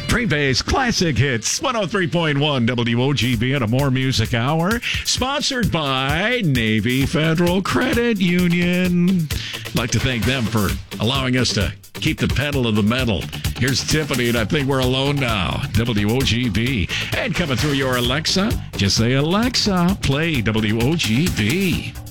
Prepays Classic Hits, 103.1 WOGB at a More Music Hour, sponsored by Navy Federal Credit Union. I'd like to thank them for allowing us to keep the pedal to the metal. Here's Tiffany, and I think we're alone now. WOGB. And coming through your Alexa, just say, Alexa, play WOGB.